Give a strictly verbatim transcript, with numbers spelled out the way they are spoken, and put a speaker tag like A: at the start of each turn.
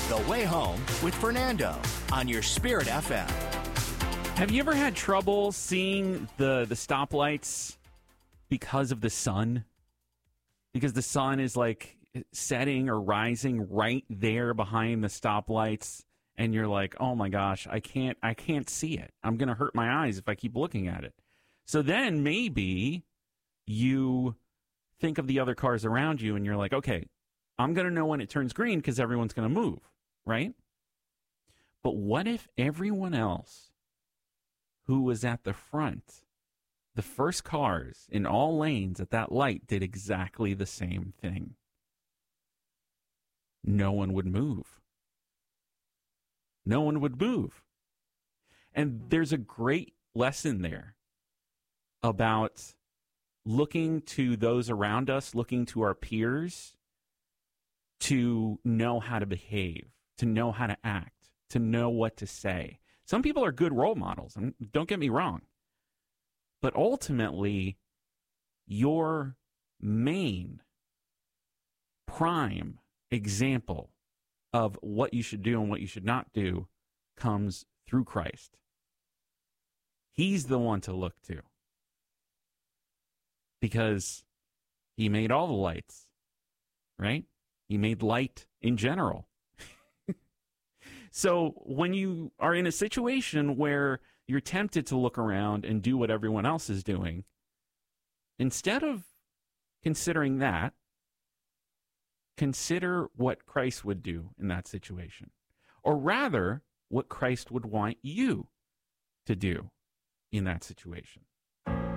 A: The Way Home with Fernando on your Spirit F M.
B: Have you ever had trouble seeing the, the stoplights because of the sun? Because the sun is like setting or rising right there behind the stoplights, and you're like, oh my gosh, I can't I can't see it. I'm going to hurt my eyes if I keep looking at it. So then maybe you think of the other cars around you and you're like, okay, I'm going to know when it turns green because everyone's going to move, right? But what if everyone else who was at the front, the first cars in all lanes at that light, did exactly the same thing? No one would move. No one would move. And there's a great lesson there about looking to those around us, looking to our peers to know how to behave, to know how to act, to know what to say. Some people are good role models, and don't get me wrong. But ultimately, your main prime example of what you should do and what you should not do comes through Christ. He's the one to look to because he made all the lights, right? He made light in general. So when you are in a situation where you're tempted to look around and do what everyone else is doing, instead of considering that, consider what Christ would do in that situation. Or rather, what Christ would want you to do in that situation.